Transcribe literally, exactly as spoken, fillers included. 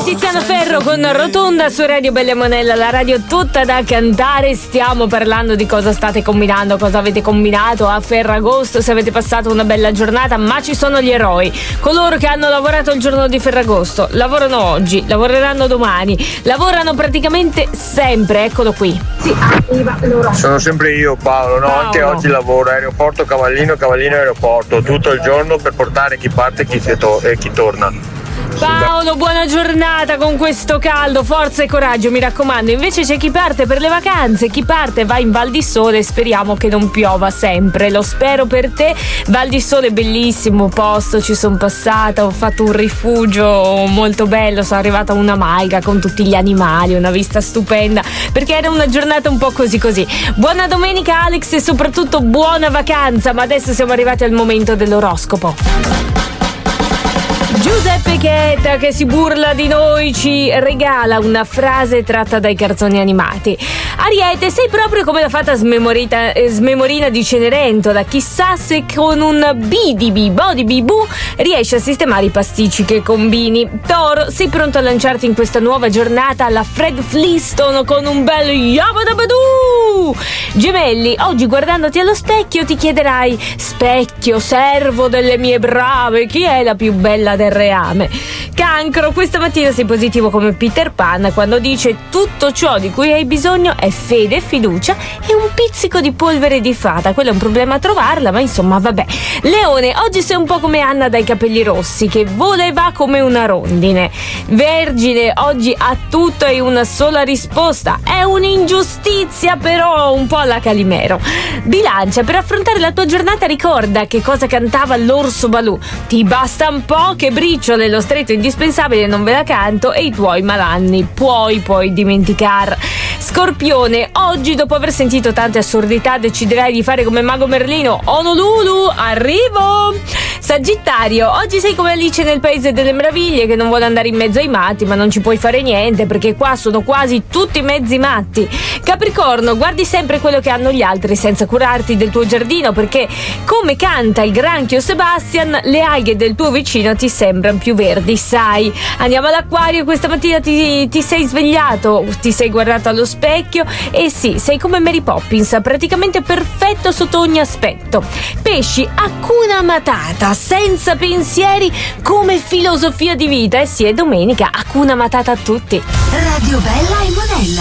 Tiziano Ferro con Rotonda su Radio Bella Monella, la radio tutta da cantare. Stiamo parlando di cosa state combinando, cosa avete combinato a Ferragosto, se avete passato una bella giornata. Ma ci sono gli eroi, coloro che hanno lavorato il giorno di Ferragosto, lavorano oggi, lavoreranno domani, lavorano praticamente sempre. Eccolo qui. Sì, arriva loro. Sono sempre io, Paolo, no? Anche oggi lavoro aeroporto Cavallino, Cavallino aeroporto, tutto il giorno per portare chi parte e chi, to- e chi torna. Paolo, buona giornata con questo caldo, forza e coraggio, mi raccomando. Invece c'è chi parte per le vacanze, chi parte va in Val di Sole, speriamo che non piova sempre, lo spero per te. Val di Sole, bellissimo posto, ci sono passata, ho fatto un rifugio molto bello, sono arrivata a una malga con tutti gli animali, una vista stupenda, perché era una giornata un po' così così. Buona domenica Alex e soprattutto buona vacanza, ma adesso siamo arrivati al momento dell'oroscopo. Giuseppe Chetta, che si burla di noi, ci regala una frase tratta dai cartoni animati. Ariete, sei proprio come la fata smemorita, eh, smemorina di Cenerentola. Chissà se con un bidibi body bibu riesci a sistemare i pasticci che combini. Toro, sei pronto a lanciarti in questa nuova giornata alla Fred Flintstone con un bel yabadabadoo. Gemelli, oggi guardandoti allo specchio ti chiederai: specchio, servo delle mie brave, chi è la più bella del reame? Cancro, questa mattina sei positivo come Peter Pan quando dice: tutto ciò di cui hai bisogno è fede, fiducia e un pizzico di polvere di fata. Quello è un problema a trovarla, ma insomma vabbè. Leone, oggi sei un po' come Anna dai capelli rossi che vola e va come una rondine. Vergine, oggi a tutto hai una sola risposta: è un'ingiustizia, però un po' alla Calimero. Bilancia, per affrontare la tua giornata ricorda che cosa cantava l'orso Balù: ti basta un po' che briciole, lo stretto indispensabile non ve la canto e i tuoi malanni puoi poi dimenticar. Scorpione, oggi dopo aver sentito tante assurdità deciderai di fare come Mago Merlino: Honolulu, arrivo! Sagittario, oggi sei come Alice nel Paese delle Meraviglie che non vuole andare in mezzo ai matti, ma non ci puoi fare niente perché qua sono quasi tutti mezzi matti. Capricorno, guardi sempre quello che hanno gli altri senza curarti del tuo giardino, perché come canta il granchio Sebastian, le alghe del tuo vicino ti sembrano più verdi, sai. Andiamo all'Acquario, questa mattina ti, ti sei svegliato, ti sei guardato allo specchio e sì, sei come Mary Poppins, praticamente perfetto sotto ogni aspetto. Pesci, Hakuna Matata, senza pensieri come filosofia di vita. E eh sì, è domenica, Hakuna Matata a tutti. Radio Bella e Monella.